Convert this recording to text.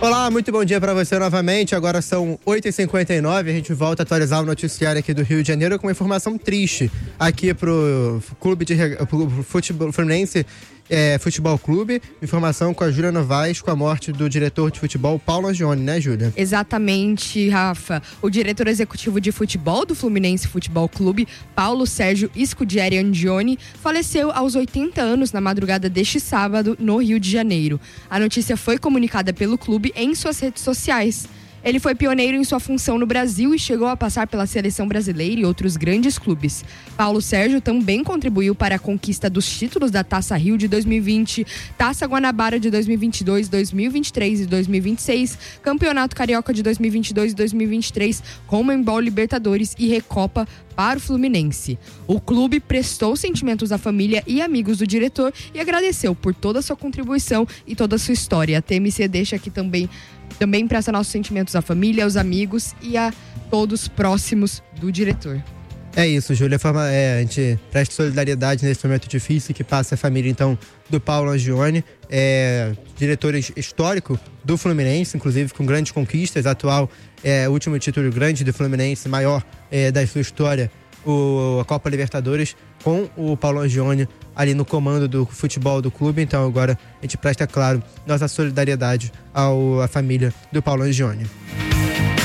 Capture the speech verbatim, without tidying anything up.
Olá, muito bom dia para você novamente. Agora são oito e cinquenta e nove, a gente volta a atualizar o noticiário aqui do Rio de Janeiro com uma informação triste aqui pro clube de pro futebol Fluminense é, Futebol Clube. Informação com a Júlia Novaes, com a morte do diretor de futebol Paulo Angione, né, Júlia? Exatamente, Rafa. O diretor executivo de futebol do Fluminense Futebol Clube, Paulo Sérgio Scudieri Angione, faleceu aos oitenta anos na madrugada deste sábado no Rio de Janeiro. A notícia foi comunicada pelo clube em suas redes sociais. Ele foi pioneiro em sua função no Brasil e chegou a passar pela seleção brasileira e outros grandes clubes. Paulo Sérgio também contribuiu para a conquista dos títulos da Taça Rio de dois mil e vinte, Taça Guanabara de dois mil e vinte e dois, dois mil e vinte e três e dois mil e vinte e seis, Campeonato Carioca de dois mil e vinte e dois e dois mil e vinte e três, Conmebol Libertadores e Recopa para o Fluminense. O clube prestou sentimentos à família e amigos do diretor e agradeceu por toda a sua contribuição e toda a sua história. A T M C deixa aqui também Também presta nossos sentimentos à família, aos amigos e a todos próximos do diretor. É isso, Júlia. É, a gente presta solidariedade nesse momento difícil que passa a família, então, do Paulo Angione, é, diretor histórico do Fluminense, inclusive com grandes conquistas. Atual, é, último título grande do Fluminense, maior é, da sua história, o, a Copa Libertadores, com o Paulo Angione ali no comando do futebol do clube. Então agora a gente presta, claro, nossa solidariedade ao, à família do Paulo Angione.